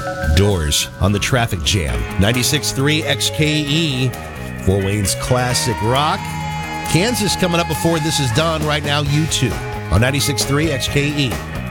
Doors on the Traffic Jam. 96.3 XKE, Fort Wayne's classic rock. Kansas coming up before This Is Done right now, U2 on 96.3 XKE.